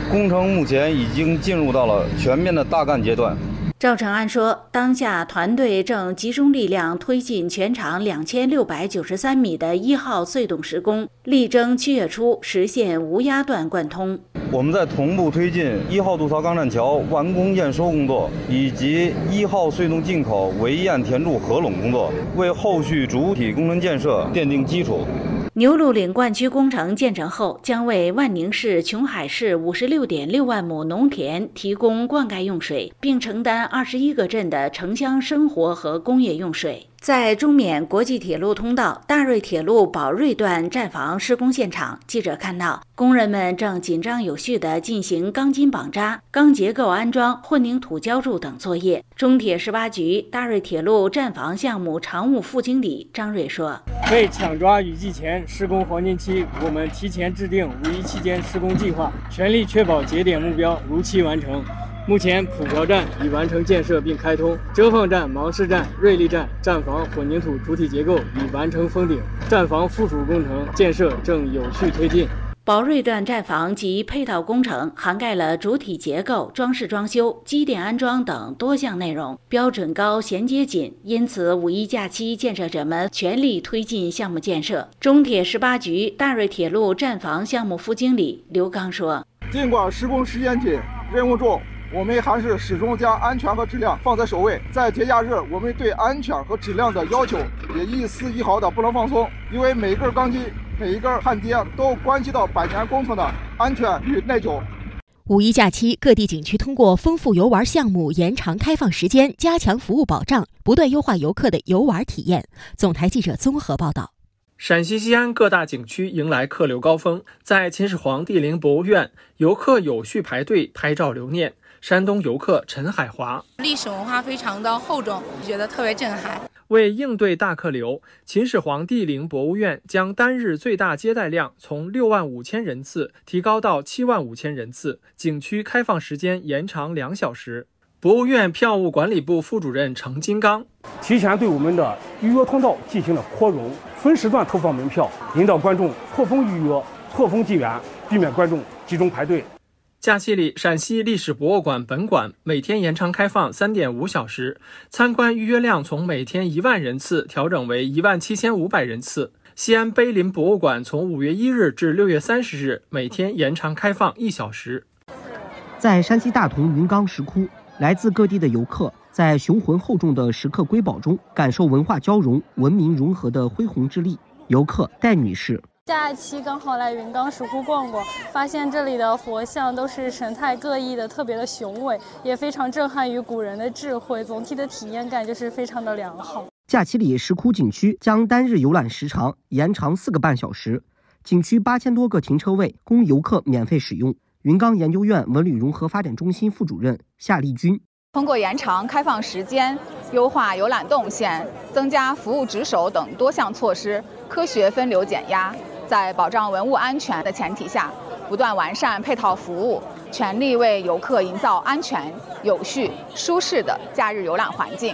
工程目前已经进入到了全面的大干阶段。 赵成安说，当下团队正集中力量推进全长2693米的1号隧道施工，力争7月初实现无压断贯通。 我们在同步推进1号渡槽钢栈桥完工验收工作，以及1号隧道进口围堰填筑合拢工作，为后续主体工程建设奠定基础。 牛鹿岭灌区工程建成后，将为万宁市琼海市56.6万亩农田提供灌溉用水，并承担21个镇的城乡生活和工业用水。在中缅国际铁路通道大瑞铁路宝瑞段站房施工现场，记者看到工人们正紧张有序地进行钢筋绑扎、钢结构安装、混凝土浇筑等作业。中铁18局大瑞铁路站房项目常务副经理张瑞说：“ 为抢抓雨季前施工黄金期，我们提前制定5一期间施工计划，全力确保节点目标如期完成。目前普朴站已完成建设并开通，遮放站、芒市站、瑞丽站站房混凝土主体结构已完成封顶，站房附属工程建设正有序推进。” 宝瑞段站房及配套工程涵盖了主体结构、装饰装修、机电安装等多项内容，标准高、衔接紧，因此5一假期建设者们全力推进项目建设。中铁18局大瑞铁路站房项目副经理刘刚说：“ 尽管施工时间紧、任务重，我们还是始终将安全和质量放在首位。在节假日，我们对安全和质量的要求也一丝一毫的不能放松，因为每根钢筋、每一根焊接都关系到百年工程的安全与耐久。” 5一假期，各地景区通过丰富游玩项目、延长开放时间、加强服务保障，不断优化游客的游玩体验。总台记者综合报道。 陕西西安各大景区迎来客流高峰，在秦始皇帝陵博物院，游客有序排队拍照留念。山东游客陈海华：“ 历史文化非常的厚重，觉得特别震撼。” 为应对大客流，秦始皇帝陵博物院将单日最大接待量从6万5千人次提高到7万5千人次，景区开放时间延长2小时。博物院票务管理部副主任程金刚：“ 提前对我们的预约通道进行了扩容，分时段投放门票，引导观众错峰预约、错峰进园，避免观众集中排队。” 假期里，陕西历史博物馆本馆每天延长开放3.5小时，参观预约量从每天1万人次调整为17500人次。西安碑林博物馆从5月1日至6月30日每天延长开放1小时。 在山西大同云冈石窟，来自各地的游客在雄浑厚重的石刻瑰宝中，感受文化交融、文明融合的恢宏之力。游客戴女士：“ 假期刚好来云冈石窟逛逛，发现这里的佛像都是神态各异的，特别的雄伟，也非常震撼于古人的智慧，总体的体验感就是非常的良好。” 假期里，石窟景区将单日游览时长延长4个半小时，景区8000多个停车位供游客免费使用。云冈研究院文旅融合发展中心副主任夏丽君：“ 通过延长开放时间、优化游览动线、增加服务值守等多项措施，科学分流减压，在保障文物安全的前提下，不断完善配套服务，全力为游客营造安全、有序、舒适的假日游览环境。”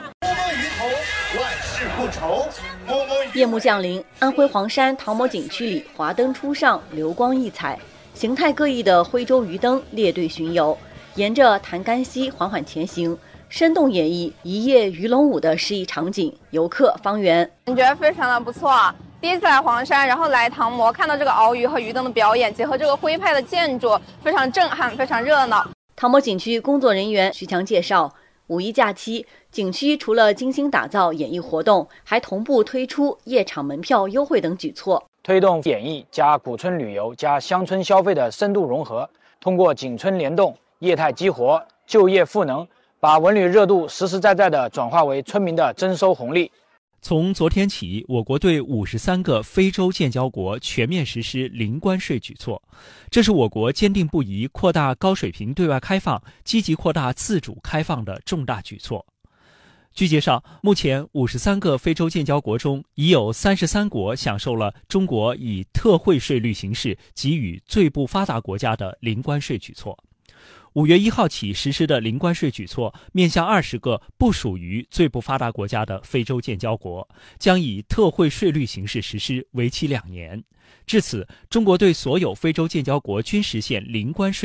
夜幕降临，安徽黄山唐某景区里华灯初上，流光溢彩，形态各异的徽州鱼灯列队巡游，沿着潭干溪缓缓前行，生动演绎一夜鱼龙舞的诗意场景。游客方圆：“ 感觉非常的不错，第一次来黄山，然后来唐模，看到这个鳌鱼和鱼灯的表演，结合这个徽派的建筑，非常震撼，非常热闹。” 唐某景区工作人员徐强介绍，5一假期，景区除了精心打造演艺活动，还同步推出夜场门票优惠等举措， 推动演艺加古村旅游加乡村消费的深度融合，通过景村联动、业态激活、就业赋能，把文旅热度实实在在地转化为村民的增收红利。 从昨天起，我国对53个非洲建交国全面实施零关税举措，这是我国坚定不移扩大高水平对外开放、积极扩大自主开放的重大举措。据介绍，目前53个非洲建交国中，已有33国享受了中国以特惠税率形式给予最不发达国家的零关税举措。5月1号起实施的零关税举措，面向20个不属于最不发达国家的非洲建交国，将以特惠税率形式实施，为期2年。至此，中国对所有非洲建交国均实现零关税。